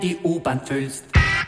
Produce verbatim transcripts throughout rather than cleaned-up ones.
die U-Bahn füllst.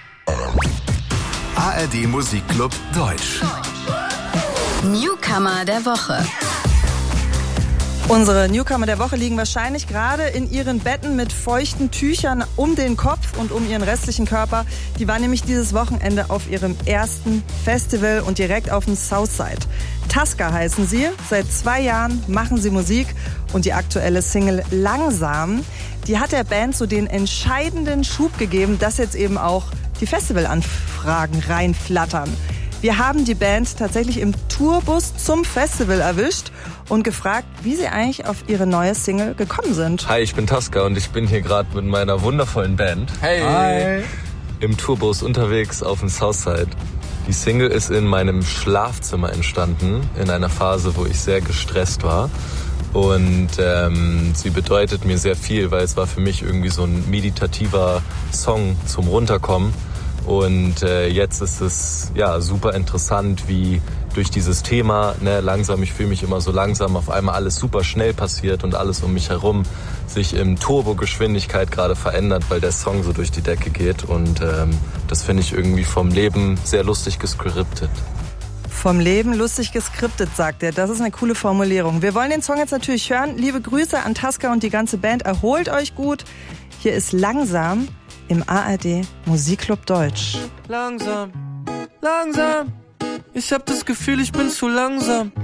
A R D Musikclub Deutsch. Newcomer der Woche. Unsere Newcomer der Woche liegen wahrscheinlich gerade in ihren Betten mit feuchten Tüchern um den Kopf und um ihren restlichen Körper. Die waren nämlich dieses Wochenende auf ihrem ersten Festival und direkt auf dem Southside. Taska heißen sie. Seit zwei Jahren machen sie Musik und die aktuelle Single Langsam, die hat der Band so den entscheidenden Schub gegeben, dass jetzt eben auch die Festivalanfragen reinflattern. Wir haben die Band tatsächlich im Tourbus zum Festival erwischt und gefragt, wie sie eigentlich auf ihre neue Single gekommen sind. Hi, ich bin Taska und ich bin hier gerade mit meiner wundervollen Band. Hey! Hi. Im Tourbus unterwegs auf dem Southside. Die Single ist in meinem Schlafzimmer entstanden, in einer Phase, wo ich sehr gestresst war. Und ähm, sie bedeutet mir sehr viel, weil es war für mich irgendwie so ein meditativer Song zum Runterkommen. Und äh, jetzt ist es ja super interessant, wie durch dieses Thema, ne, langsam, ich fühle mich immer so langsam, auf einmal alles super schnell passiert und alles um mich herum sich in Turbogeschwindigkeit gerade verändert, weil der Song so durch die Decke geht. Und ähm, das finde ich irgendwie vom Leben sehr lustig geskriptet. Vom Leben lustig geskriptet, sagt er. Das ist eine coole Formulierung. Wir wollen den Song jetzt natürlich hören. Liebe Grüße an Taska und die ganze Band. Erholt euch gut. Hier ist Langsam im A R D Musikclub Deutsch. Langsam, langsam, ich hab das Gefühl, ich bin zu langsam.